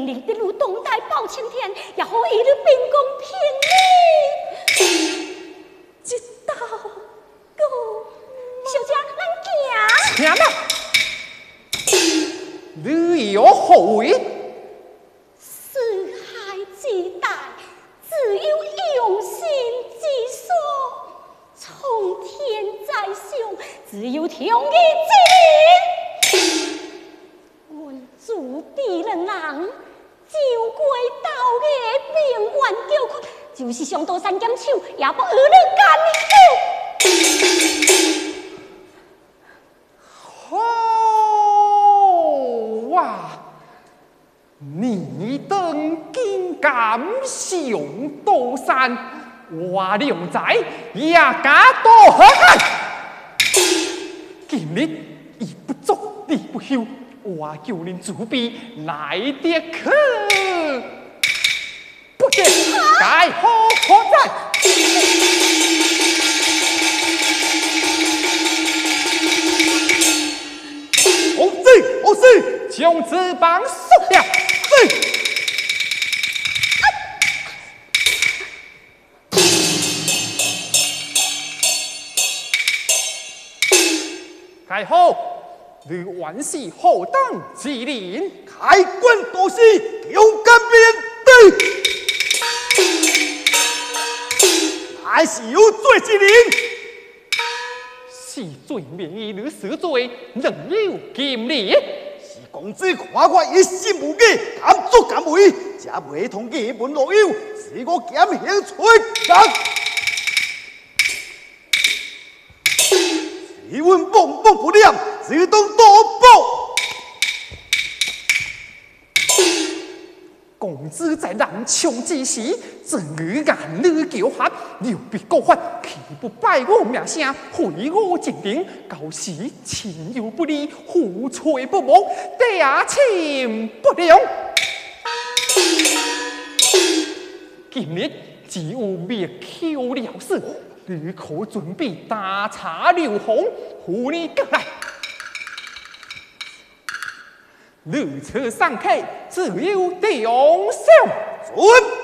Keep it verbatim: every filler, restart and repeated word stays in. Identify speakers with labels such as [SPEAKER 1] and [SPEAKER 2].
[SPEAKER 1] 命令的如东台包青天，也好一日秉公平理。一道高，小姐，咱行。
[SPEAKER 2] 行啦，你有何为？
[SPEAKER 1] 四海之大，自有用心之所。从天在上，只有天意之灵。阮自比了人，就归道嘅命运叫苦，就是上刀三剑手，也不与你干
[SPEAKER 2] 好啊！你等竟敢上刀山，我良仔也敢多何汉？今日义不足，力不休，我叫恁主笔来得可，不见该何何在？
[SPEAKER 3] 红子，红子，
[SPEAKER 2] 将这帮收掉。
[SPEAKER 3] 是。
[SPEAKER 2] 太后，你万事何等之灵？
[SPEAKER 3] 开关多事，勇敢面对，还是有罪之人。
[SPEAKER 2] 是罪免于你死罪，能有kim理？
[SPEAKER 3] 是公子看我一心无义，敢作敢为，才袂同义门老友，使我减刑出狱。是阮梦梦不了，自动多报。
[SPEAKER 2] 公子在南昌之时，正遇眼女叫喊，刘备高喊，岂不败我名声，毁我前程？到时亲友不离，互吹不忘，大情不良。今日只有灭口了事，你可准备大茶刘洪，护你过来。如此上客，自有定上。
[SPEAKER 3] 准。